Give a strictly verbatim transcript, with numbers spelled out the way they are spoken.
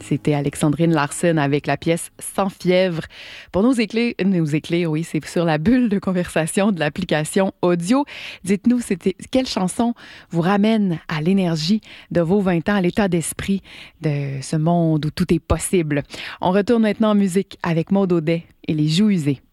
C'était Alexandrine Larsen avec la pièce Sans fièvre. Pour nous éclairer, nous éclairer, oui, c'est sur la bulle de conversation de l'application audio. Dites-nous, c'était, quelle chanson vous ramène à l'énergie de vos vingt ans, à l'état d'esprit de ce monde où tout est possible? On retourne maintenant en musique avec Maud Audet et les Joues usées.